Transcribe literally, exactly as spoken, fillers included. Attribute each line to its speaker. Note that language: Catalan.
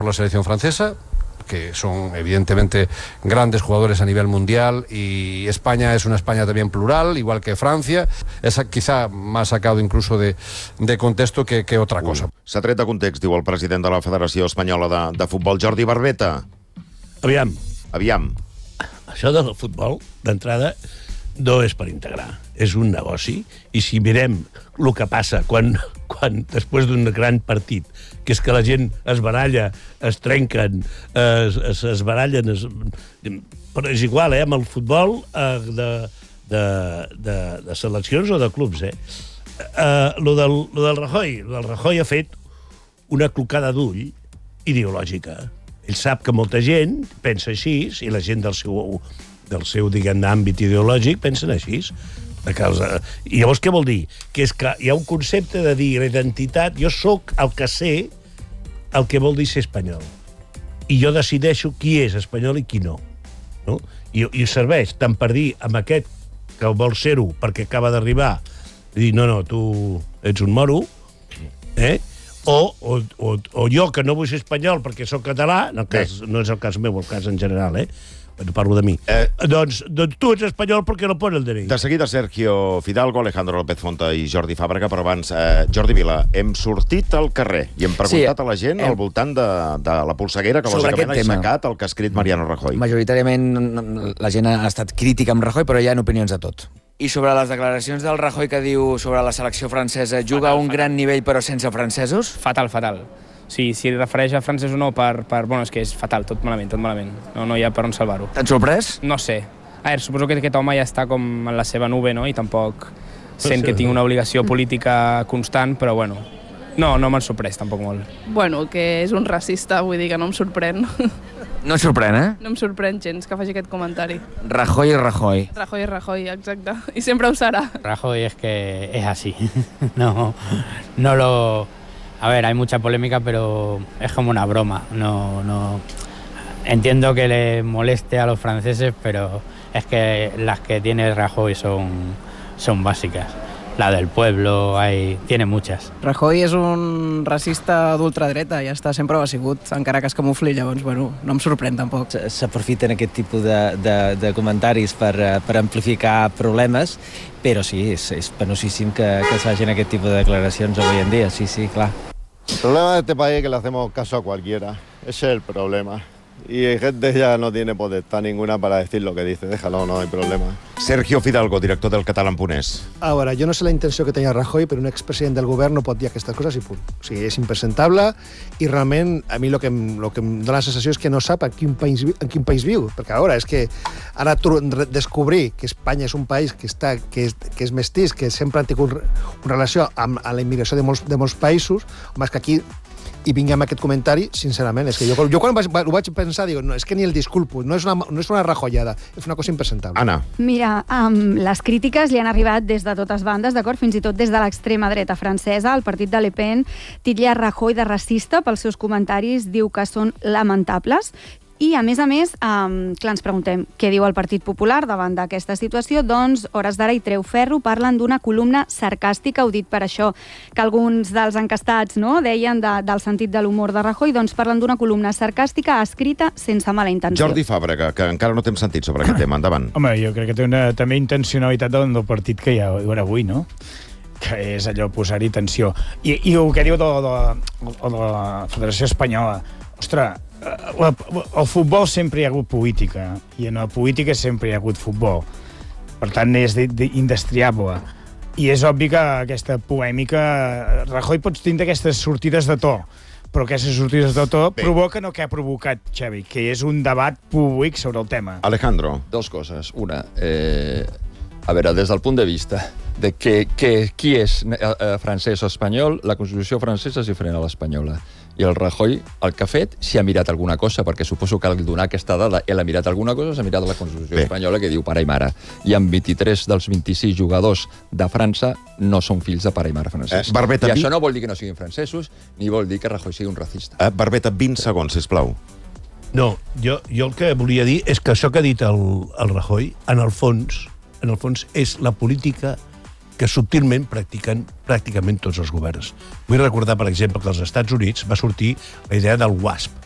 Speaker 1: por la selección francesa, que son evidentemente grandes jugadores a nivel mundial, y España es una España también plural, igual que Francia. Es quizá más sacado incluso de, de contexto que, que otra cosa.
Speaker 2: S'ha tret de context, diu el president de la Federació Espanyola de, de Futbol, Jordi Barbeta.
Speaker 3: Aviam.
Speaker 2: Aviam.
Speaker 3: Això del futbol, d'entrada, no és per integrar. És un negoci, i si mirem el que passa quan, quan després d'un gran partit, que és que la gent es baralla, es trenquen, es, es, es barallen... Es... Però és igual, eh, amb el futbol eh, de, de, de, de seleccions o de clubs, eh? Eh, lo, del, lo del Rajoy, lo del Rajoy ha fet una clocada d'ull ideològica. Ell sap que molta gent pensa així, i la gent del seu, del seu diguem, àmbit ideològic pensen així. De causa... I llavors què vol dir? Que és que hi ha un concepte de dir la identitat, jo sóc el que sé el que vol dir ser espanyol. I jo decideixo qui és espanyol i qui no. no? I, I serveix tant per dir amb aquest que vol ser-ho perquè acaba d'arribar, dir, no, no, tu ets un moro, eh? O, o, o, o jo, que no vull ser espanyol perquè sóc català, en el cas, no és el cas meu, el cas en general, eh? No parlo de mi. Eh, doncs, doncs tu ets espanyol perquè no pots el D N I.
Speaker 2: De seguida, Sergio Fidalgo, Alejandro López Fonta i Jordi Fàbrega, però abans, eh, Jordi Vila, hem sortit al carrer i hem preguntat sí, a la gent hem... al voltant de, de la polseguera que lògicament ha aixecat el que ha escrit Mariano Rajoy.
Speaker 4: Majoritàriament la gent ha estat crítica amb Rajoy, però hi ha opinions de tot. I sobre les declaracions del Rajoy que diu sobre la selecció francesa, juga fatal, a un fatal. gran nivell però sense francesos?
Speaker 5: Fatal, fatal. Sí, si refereix a francès o no, per, per... Bueno, és que és fatal, tot malament, tot malament. No, no hi ha per on salvar-ho.
Speaker 4: T'han sorprès?
Speaker 5: No sé. A veure, suposo que aquest home ja està com en la seva nube, no? I tampoc sent que tinc una obligació política constant, però bueno, no, no m'han sorprès tampoc molt.
Speaker 6: Bueno, que és un racista, vull dir que no em sorprèn.
Speaker 4: No et sorprèn, eh?
Speaker 6: No em sorprèn gens que faci aquest comentari.
Speaker 4: Rajoy és Rajoy.
Speaker 6: Rajoy és Rajoy, exacte. I sempre ho serà.
Speaker 7: Rajoy es que es así. No, no lo... A ver, hay mucha polémica, pero es como una broma. No, no... Entiendo que le moleste a los franceses, pero es que las que tiene Rajoy son, son básicas. La del pueblo, hay... tiene muchas.
Speaker 8: Rajoy és un racista d'ultradreta, ja està, sempre ho ha sigut, encara que es camufli, llavors, bueno, no em sorprèn tampoc.
Speaker 9: S'aprofiten aquest tipus de, de, de comentaris per, per amplificar problemes, però sí, és, és penosíssim que, que es facin aquest tipus de declaracions avui en dia, sí, sí, clar.
Speaker 10: El problema de este país es que le hacemos caso a cualquiera, ese es el problema. Y gente ya no tiene potestad ninguna para decir lo que dice, déjalo, no hay problema.
Speaker 2: Sergio Fidalgo, director del Catalan.es.
Speaker 11: Ara, jo no sé la intenció que tenia Rajoy, però un expresident del govern no pot dir aquestes coses i punt. O sigui, és impresentable i realment a mi el que, em, lo que em dona la sensació és que no sap en quin país, en quin país viu, perquè ara és que ara descobrir que Espanya és un país que, està, que, és, que és mestís, que sempre ha tingut una relació amb, amb la immigració de molts, de molts països, home, és que aquí i vinc amb aquest comentari, sincerament, és que jo, jo quan vaig, ho vaig pensar, dic, no, és que ni el disculpo, no és una, no és una rajollada, és una cosa impresentable.
Speaker 2: Anna.
Speaker 12: Mira, um, les crítiques li han arribat des de totes bandes, d'acord? Fins i tot des de l'extrema dreta francesa. El partit de Le Pen titlla Rajoy de racista pels seus comentaris, diu que són lamentables. I, a més a més, um, clar, ens preguntem què diu el Partit Popular davant d'aquesta situació. Doncs, hores d'ara i treu ferro, parlen d'una columna sarcàstica, ho dit per això que alguns dels encastats no, deien de, del sentit de l'humor de Rajoy, doncs parlen d'una columna sarcàstica escrita sense mala intenció.
Speaker 2: Jordi Fàbrega, que encara no t'hem sentit sobre aquest tema, endavant.
Speaker 13: Home, jo crec que té una també intencionalitat del, del partit que hi ha avui, no? Que és allò, posar-hi tensió. I, i el que diu de, de, de la Federació Espanyola, ostres, La, el futbol sempre hi ha hagut política i en la política sempre hi ha hagut futbol, per tant és de, de, indestriable, i és obvi que aquesta polèmica Rajoy pot tindre aquestes sortides de to, però aquestes sortides de to Bé. provoquen el que ha provocat Xavi, que és un debat públic sobre el tema.
Speaker 2: Alejandro.
Speaker 14: Dos coses. Una, eh, a veure, des del punt de vista de que, que qui és eh, francès o espanyol, la Constitució francesa és diferent a l'espanyola. I el Rajoy, el que ha fet, si ha mirat alguna cosa, perquè suposo que al donar aquesta dada, ell ha mirat alguna cosa, s'ha mirat la Constitució Bé. espanyola, que diu pare i mare. I amb vint-i-tres dels vint-i-sis jugadors de França no són fills de pare i mare francès.
Speaker 2: Eh, Barbeta,
Speaker 14: I això no vol dir que no siguin francesos, ni vol dir que Rajoy sigui un racista.
Speaker 2: Eh, Barbeta, vint segons, sisplau.
Speaker 3: No, jo, jo el que volia dir és que això que ha dit el, el Rajoy, en el fons, en el fons és la política que subtilment practiquen pràcticament tots els governs. Vull recordar, per exemple, que als Estats Units va sortir la idea del WASP,